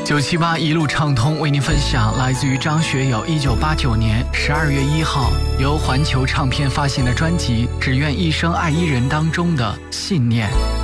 978一路畅通为您分享来自于张学友1989年12月1号由环球唱片发行的专辑《只愿一生爱一人》当中的信念。